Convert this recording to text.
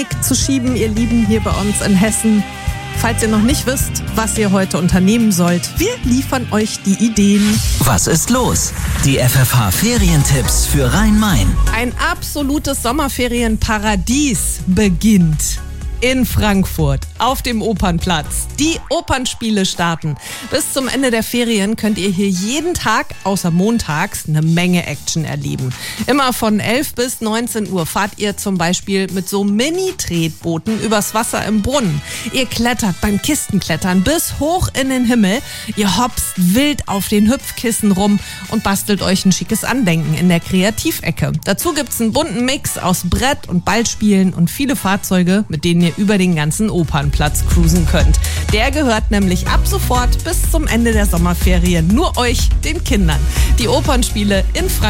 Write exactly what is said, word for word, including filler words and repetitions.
Panik zu schieben, ihr Lieben, hier bei uns in Hessen. Falls ihr noch nicht wisst, was ihr heute unternehmen sollt, wir liefern euch die Ideen. Was ist los? Die F F H-Ferientipps für Rhein-Main. Ein absolutes Sommerferienparadies beginnt in Frankfurt auf dem Opernplatz. Die Opernspiele starten. Bis zum Ende der Ferien könnt ihr hier jeden Tag, außer montags, eine Menge Action erleben. Immer von elf bis neunzehn Uhr fahrt ihr zum Beispiel mit so Mini-Tretbooten übers Wasser im Brunnen. Ihr klettert beim Kistenklettern bis hoch in den Himmel. Ihr hopst wild auf den Hüpfkissen rum und bastelt euch ein schickes Andenken in der Kreativecke. Dazu gibt's einen bunten Mix aus Brett- und Ballspielen und viele Fahrzeuge, mit denen ihr über den ganzen Opernplatz cruisen könnt. Der gehört nämlich ab sofort bis zum Ende der Sommerferien nur euch, den Kindern. Die Opernspiele in Frankfurt